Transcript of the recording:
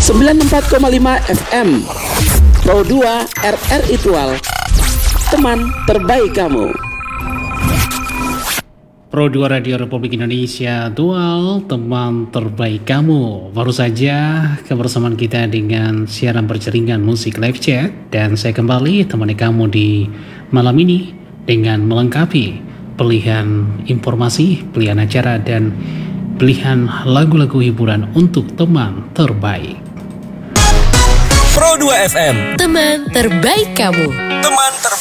94,5 FM Pro 2 RRI Tual, teman terbaik kamu. Pro 2 Radio Republik Indonesia Dual, teman terbaik kamu. Baru saja kebersamaan kita dengan siaran berjaringan musik live chat. Dan saya kembali temani kamu di malam ini dengan melengkapi pilihan informasi, pilihan acara, dan pilihan lagu-lagu hiburan untuk teman terbaik. Pro 2 FM, teman terbaik kamu. teman terbaik.